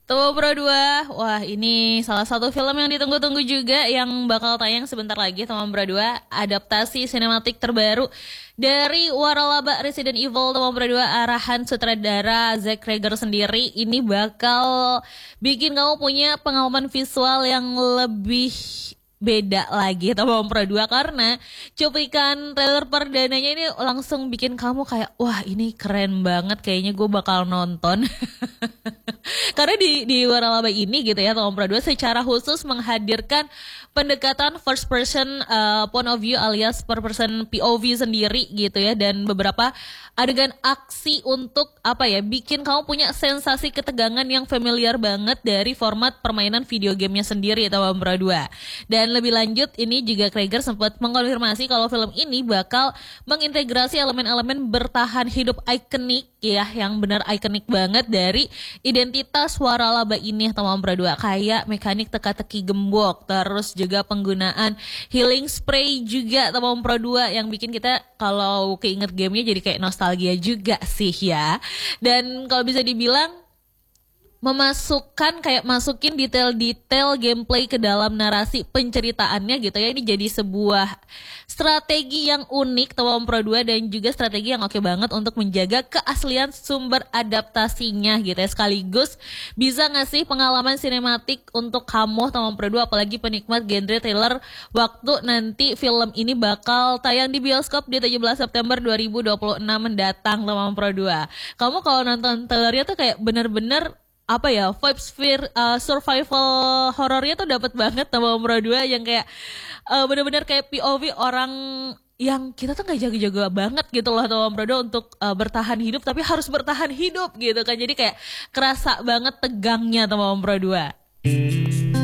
Tomo Pro 2, wah ini salah satu film yang ditunggu-tunggu juga yang bakal tayang sebentar lagi. Tomo Pro 2, adaptasi sinematik terbaru dari waralaba Resident Evil Tomo Pro 2 arahan sutradara Zack Cregger sendiri. Ini bakal bikin kamu punya pengalaman visual yang lebih beda lagi Tomo Pro 2 karena cuplikan trailer perdananya ini langsung bikin kamu kayak wah ini keren banget, kayaknya gue bakal nonton. Karena di waralaba ini gitu ya, Tomo Pro 2 secara khusus menghadirkan pendekatan first person point of view alias per person POV sendiri gitu ya, dan beberapa adegan aksi untuk apa ya, bikin kamu punya sensasi ketegangan yang familiar banget dari format permainan video gamenya sendiri Tomo Pro 2. Dan lebih lanjut ini juga Cregger sempat mengkonfirmasi kalau film ini bakal mengintegrasi elemen-elemen bertahan hidup ikonik ya, yang benar ikonik banget dari identitas waralaba ini Tomo Pro 2, kayak mekanik teka-teki gembok, terus juga penggunaan healing spray juga Tomo Pro 2 yang bikin kita kalau keinget gamenya jadi kayak nostalgia juga sih ya. Dan kalau bisa dibilang masukin detail-detail gameplay ke dalam narasi penceritaannya gitu ya. Ini jadi sebuah strategi yang unik Tomo Pro 2 dan juga strategi yang oke banget untuk menjaga keaslian sumber adaptasinya gitu ya. Sekaligus bisa ngasih pengalaman sinematik untuk kamu Tomo Pro 2, apalagi penikmat genre thriller, waktu nanti film ini bakal tayang di bioskop di 17 September 2026 mendatang Tomo Pro 2. Kamu kalau nonton trailernya tuh kayak bener-bener apa ya, vibes survival horornya tuh dapat banget Tomo Pro 2 yang kayak bener-bener kayak POV orang yang kita tuh nggak jago-jago banget gitu loh Tomo Pro 2 untuk bertahan hidup, tapi harus bertahan hidup gitu kan, jadi kayak kerasa banget tegangnya Tomo Pro 2.